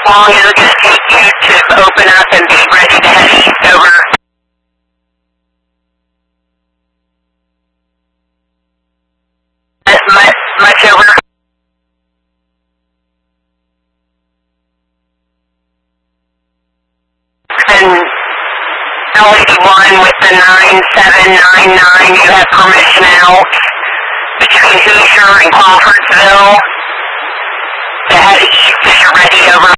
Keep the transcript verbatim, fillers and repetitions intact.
long is it going to take you to open up and be ready to head east over? Much, much over? And L eighty-one with the nine seven nine nine, you have permission out between Hoosier and Crawfordsville to head east if you're ready over.